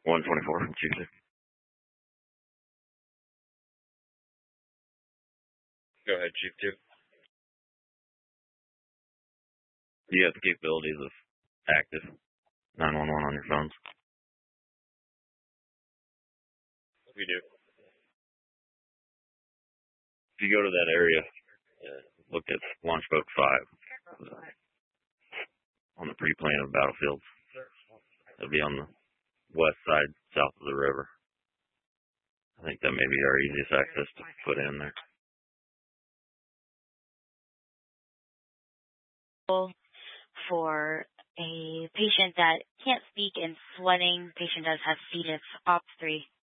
124 from Chief 2. Go ahead, Chief 2. Do you have the capabilities of active 911 on your phones? We do. If you go to that area, look at Launch Boat 5 on the pre-plan of battlefields. It'll be on the west side, south of the river. I think that may be our easiest access to put in there. For a patient that can't speak and sweating, patient does have C. diff, OPS 3.